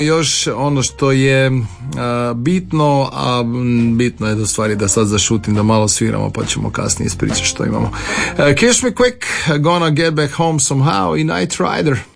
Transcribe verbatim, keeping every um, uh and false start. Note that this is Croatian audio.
još ono što je a, bitno, a bitno je da stvari da sad zašutim, da malo sviramo pa ćemo kasnije ispričati što imamo. uh, Kiss Me Quick, Gonna Get Back Home Somehow i Night Rider.